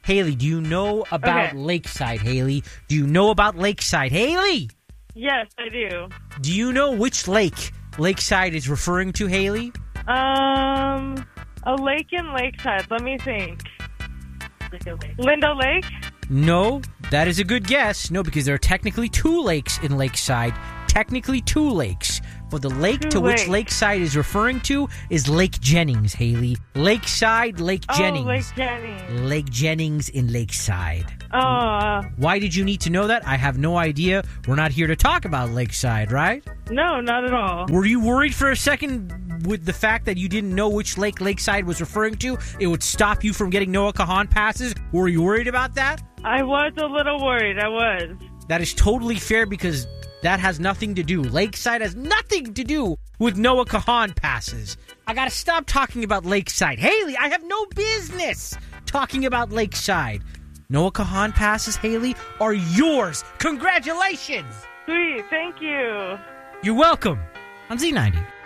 Haley, do you know about Lakeside, Haley? Do you know about Lakeside, Haley? Yes, I do. Do you know which lake Lakeside is referring to, Haley? A lake in Lakeside. Let me think. Lindo Lake? No, that is a good guess. No, because there are technically 2 lakes in Lakeside. Technically 2 lakes. But the lake to which Lakeside is referring to is Lake Jennings, Haley. Lakeside, Lake Jennings. Oh, Lake Jennings. Lake Jennings in Lakeside. Oh. Why did you need to know that? I have no idea. We're not here to talk about Lakeside, right? No, not at all. Were you worried for a second with the fact that you didn't know which lake Lakeside was referring to? It would stop you from getting Noah Kahan passes? Were you worried about that? I was a little worried. I was. That is totally fair because that has nothing to do. Lakeside has nothing to do with Noah Kahan passes. I gotta stop talking about Lakeside. Haley, I have no business talking about Lakeside. Noah Kahan passes, Haley, are yours. Congratulations! Sweet, thank you. You're welcome. On Z90.